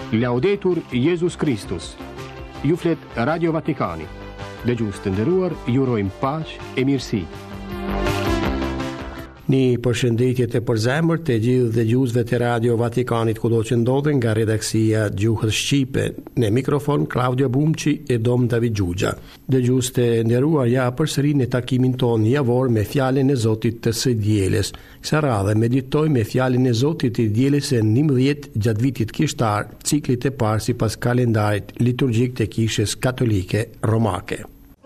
Laudetur Jesus Christus. Ju flet Radio Vatikani. Dëgjues të nderuar, ju urojmë paqë e mirësi. Një përshëndetje të përzemërt të gjithë dëgjuesve të Radio Vatikanit kudo që ndodhen nga redaksia Gjuhës Shqipe. Në mikrofon Claudio Bumçi e Dom David Gjugja. Dëgjues të nderuar, ja përsëri në takimin tonë javor me fjalën e Zotit të së dielës. Kësa radhe meditojmë me fjalën e Zotit të dielës e 11 gjatë vitit kishtar, ciklit e parë sipas kalendarit liturgjik të Kishës Katolike Romake.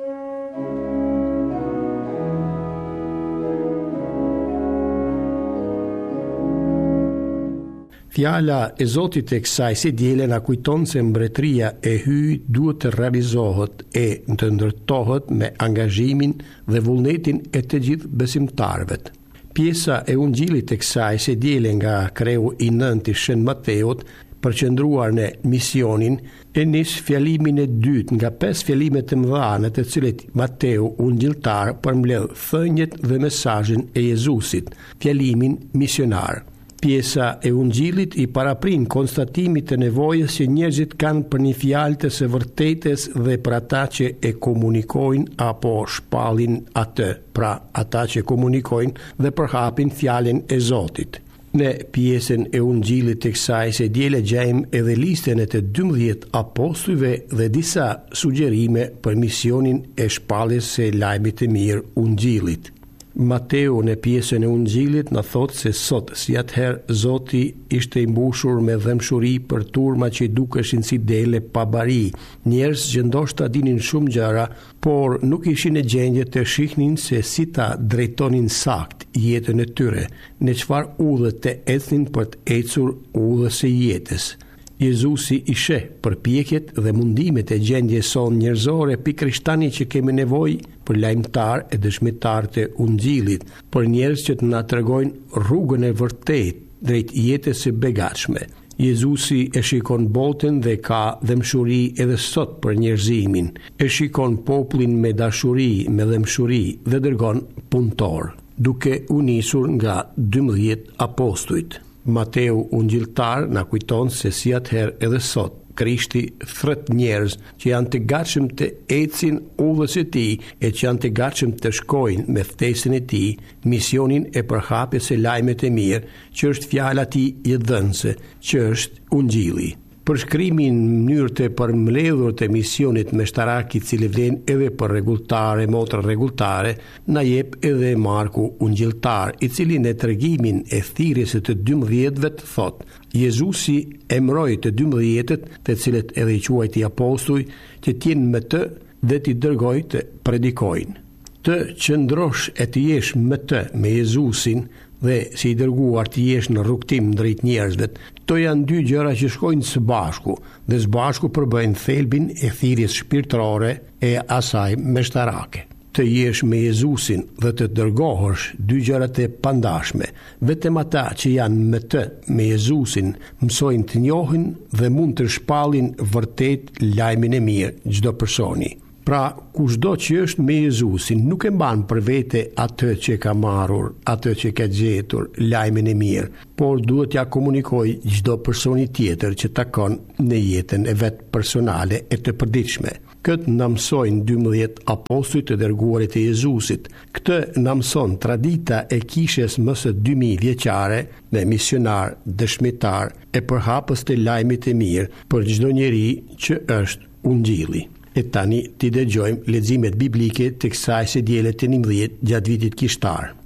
Fjala e Zotit e kësaj si diele na kujton se mbretëria e hyj duhet të realizohet e të ndërtohet me angazhimin dhe vullnetin e të gjithë besimtarëve. Pjesa e Ungjillit e kësaj si diele nga kreu i 9 i Shën Mateut, përqendruar në misionin, e nis fjalimin e dytë nga 5 fjalimet të mëdha në të cilet Mateu ungjilltar përmbledh thënjet dhe mesazhin e Jezusit, fjalimin misionar. Pjesa e Ungjillit i paraprin konstatimit të nevojës që njerëzit kanë për një fjalë të së vërtetës dhe për ata që e komunikojnë apo shpallin atë, pra ata që komunikojnë dhe përhapin fjalën e Zotit. Në pjesën e Ungjillit të kësaj se diele gjejmë edhe listën e të 12 apostujve dhe disa sugjerime për misionin e shpalljes së lajmit të mirë Ungjillit. Mateu në pjesën e Ungjillit na thot se sot, si atëherë Zoti ishte i mbushur me dëmshuri për turma që dukeshin si dele pa bari, njerëz që ndoshta dinin shumë gjëra, por nuk ishin në gjendje të shihnin se si ta drejtonin sakt jetën e tyre, në çfarë udhë të ecnin për të ecur udhës së jetës. Jezusi i sheh përpjekjet dhe mundimet e gjendjes son njerëzore pikërisht tani që kemi nevojë për lajmtar e dëshmitar të Ungjillit, për njerëz që të na tregojnë rrugën e vërtetë drejt jetës së begatshme. Jezusi e shikon botën dhe ka dëmshuri edhe sot për njerëzimin. E shikon popullin me dashuri, me dëmshuri dhe dërgon punëtor, duke u nisur nga 12 apostujt. Mateu ungjilltar na kujton se si atëherë edhe sot Krishti thret njerëz që janë të gatshëm të ecin udhës së tij e që janë të gatshëm të shkojnë me ftesën e tij misionin e përhapjes së lajmit të mirë, që është fjala e tij jetëdhënëse, që është Ungjilli. Përshkrimin në mënyrë të përmbledhur të misionit meshtarak i cili vlen edhe për rregulltare, motra rregulltare, na jep edhe Marku ungjilltar, i cili në tregimin e thirrjes së të 12-ve thot: Jezusi emroi të 12-ët, të cilët edhe i quajti apostuj, që t'jenë me të dhe t'i dërgoj të predikojnë. Të qëndrosh e të jesh me të, me Jezusin, dhe si i dërguar të jesh në rrugtim drejt njerëzve, to janë dy gjëra që shkojnë së bashku dhe së bashku përbëjnë thelbin e thirrjes shpirtërore e asaj meshtarake. Të jesh me Jezusin dhe të dërgohesh, dy gjërat e pandashme. Vetëm ata që janë me të, me Jezusin, mësojnë të njohin dhe mund të shpallin vërtet lajmin e mirë çdo personi. Pra, kushdo që është me Jezusin nuk e mban për vete atë që ka marrur, atë që ka gjetur, lajmin e mirë, por duhet ja komunikoj çdo personi tjetër që takon në jetën e vet personale e të përditshme. Këtë na mësojnë 12 apostujt të dërguarit e Jezusit. Këtë na mëson tradita e kishës më së 2000 vjeçare me misionar, dëshmitar e përhapës të lajmit të mirë për çdo njeri që është Ungjilli. E tani t'i dëgjojmë leximet biblike të kësaj së diele të 11 gjatë vitit kishtar.